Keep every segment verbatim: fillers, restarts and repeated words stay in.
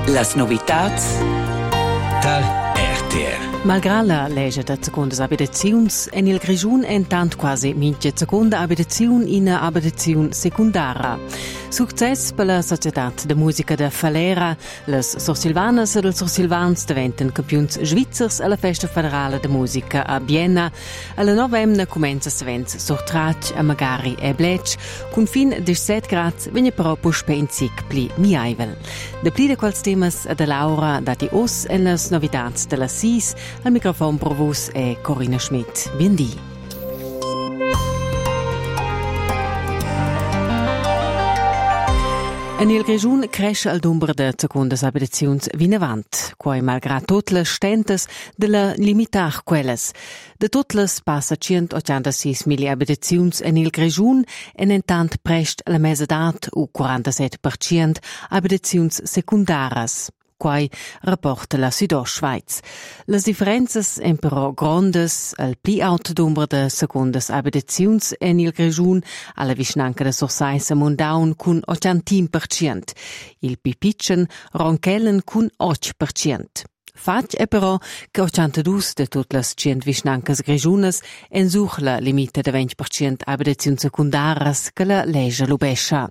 Las novitats dal R T R. Malgrado la legge de secondas abitaziuns, en il Grischun entant quasi minche seconda abitaziun in a abitaziun secundara. Success per la Società de Musica de Falera, les Sorsilvanas e els Sorsilvans diventen campions svizzers alla Festa Federale de Musica a Vienna. Alla novemna comenza savens sortrac a magari e blec, con fin diciassette gradi vegna però puspe in sic pli miaivel. De pli de quals temas de Laura dati os en las novitats de la sis, al microfon pro vos è Corinna Schmidt. Biendi. En il Grischun cresce il numero de secondas abitaziuns vinavant, quai malgrado tot les stentes de la limitar quelles. De tot les passa centottantasei mila abitaziuns en il Grischun en entant prest la mesedat u quarantasette per cent abitaziuns secundaras. Quai rapporta la Südostschweiz. Las differenzas en però grondes, al pli aut numero de secondas abitaziuns en il Grischun, alla vicinanca de Sorsaisa Mundaun cun ottantin per cent, il pi pitchen Ronchellen cun otto per cent. Fac è però che ottantadue de tutte le cent vischnancas Grischunas en such la limite de venti per cent abitaziuns secundaras che la legge lubescia.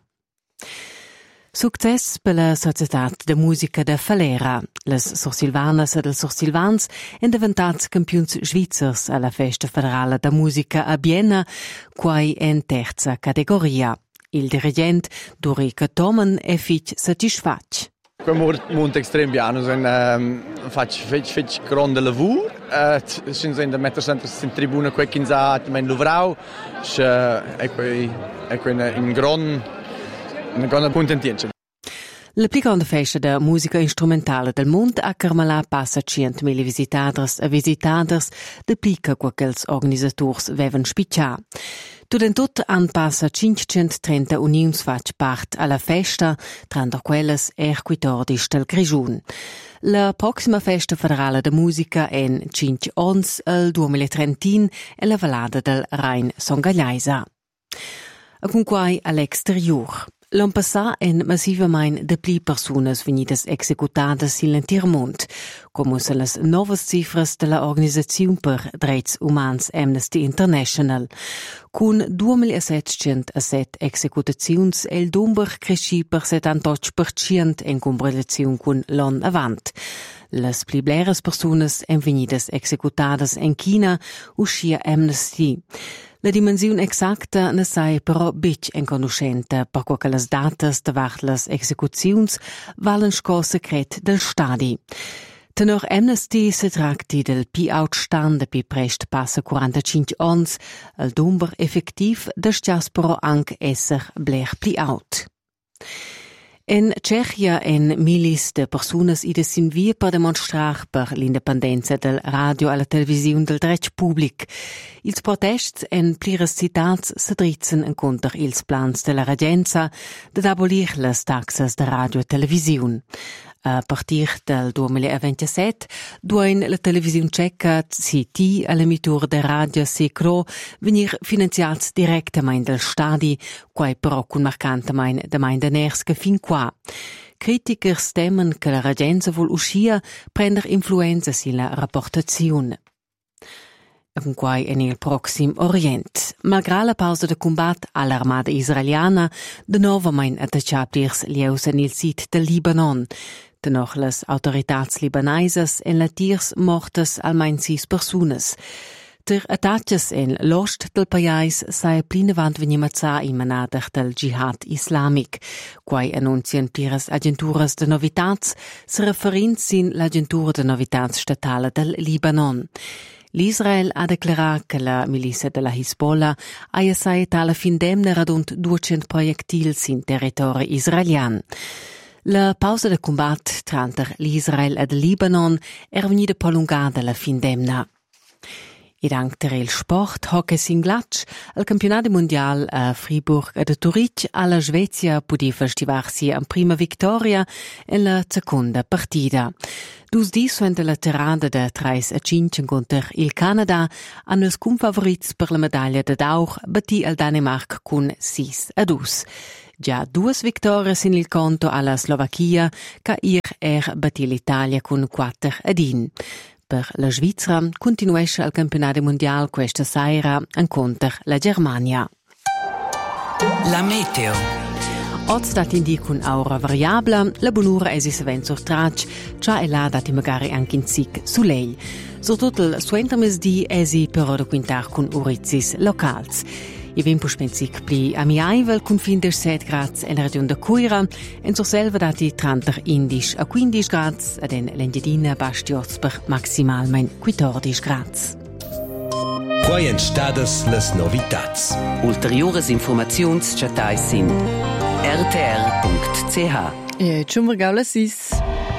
Success per la Società de Musica de Falera. Les Sorsilvanas e els Sorsilvans en diventats campions svizzers alla Festa Federale de Musica a Vienna, quai en terza categoria. Il dirigent Dorica Tomen è fich satisfatg. Come molto estrem piano, um, faccio faccio grande lavoro, uh, sono in mettere sempre in tribuna qui in zat, mein Luvrau, e qui e qui in gran in gran punto intenzione. La più grande festa de musica instrumentale del mondo a Carmelà passa centomila visitaders e visitaders de pica quels organisators vevan spiccià. Tudentut an passa cinquecentotrenta unions fac part alla festa, tranto quelles er quatordici del Grischun. La prossima festa federale de musica en cinque ons el duemilatrentin e la vallada del Rhein Songagliaisa. A con quai all'exterior. L'an passà en massivamain de pli personas venidas executadas in l'entier mond, come se las novas cifras de la Organisaziun per Drets Umans Amnesty International. Con duemilasettecentosette executaziuns e il number cresci per settantotto per cent in comparazione con l'an avant. Las pli bleras personas en venidas executadas en China, uscia Amnesty. La dimensiun exacta ne sai però bic en conoscenta, per quoque las datas davart las execuziuns valen sco secret del stadi. Tenor Amnesty se tracti del pi outstand de pi prest passa quarantacinque ons, el number effektiv des jas però anc esser blech pli out. En Tschechia en milis de personas ides sin via per demonstrar per l'independenza del radio alla televisiun del dret public. Ils protests en plires citats se dritzen en contra ils plans de la regenza de abolir les taxas de radio e televisiun. A partir del duemilaventisette, duain la televisiun tscheca C T all'emitur de radio Secro venir finanziats directamain del stadi, quai però cun marcantamain de main de ners che fin qua. Critikers temen che la regenza vol uscia prender influenza silla rapportaziun. Con quai en il proxim Orient. Malgrado la pausa de combat all'armada israeliana, de nova main attacciat dirs lieus en il sit del Libanon. Denoch las autoritats libanaises en la tirs mortes almain sis personas. Der attacches en l'ost del pajais sai plinavant venimazza in manader del Jihad Islamic, quai annuncien plires agenturas de novitats, se referint sin l'agentura de novitats statale del Libanon. L'Israel ha declarat che la milizia della Hezbollah ha assaiat alla fin demne radunt duecento proiettils in territori israelian. La pausa de combat tra l'Israel ed il Libanon era venuta prolungata alla fin demna. Ed anche il sport, hockey singlatsch, al campionato mondiale a Fribourg ed a Zurich, alla Svezia podia festivarsi a prima vittoria e la seconda partita. Dus dis suente la terrada de treis a cinque contro il Canada hanno els confavorits per la medaglia de d'or batti al Danemark con sis a dus. Già due vittorie in il conto alla Slovacchia, che ieri er battì l'Italia con quattro ad uno. Per la Svizzera continuesce il campionato mondiale questa sera, incontra la Germania. La meteo. Oggi dati indica un'aura variabile, la buonura è si vende sur traccia, già è là dati magari anche in sic soleil. Soprattutto il suentermesdì è si però da quintar con urizis locals. I vento spensic pli amiaivel con fin de sette gradi in regione da Cuira, in sur selva dati trenta indisch a quindici gradi ed in l'Engiadina bastioz per maximalmein quattordici gradi. Quai en stadas las novitats. Ulteriores informaziuns chatais in r t r punct c h. E cium regala sis.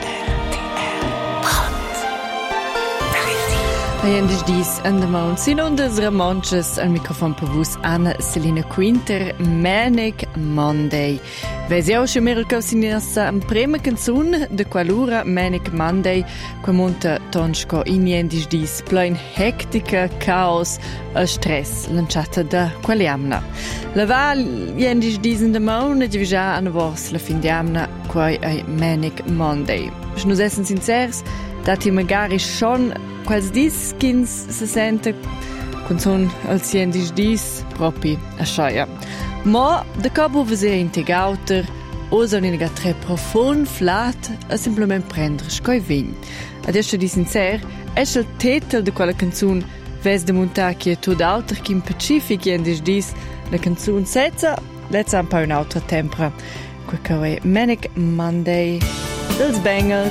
Aiendis dis an de maun sin und des Ramonches al Mikrofon per Anna Selina Quinter Manic Monday. Vesi auch schon mehr als sinessa am prima canzun de qualura Manic Monday qua monta tonschko iniendis dis plein hectica chaos a stress lanciata da qualiamna. La val iendis dis in de maun e divisa an vos la fin diamna quai ai Manic Monday. Schnus essen sincers dati magari schon quals dis skins se sente con son al siendis dis propi a schaia. Ma de cabo vese integauter o son inega tre profond flat a simplement prendre scoi vin. Adesso di sincer es il titel de quella canzun ves de montacchia tot auter kim pacific iendis dis la canzun setza let's un pa un'altra tempra. Quae Manic Monday dels Bengals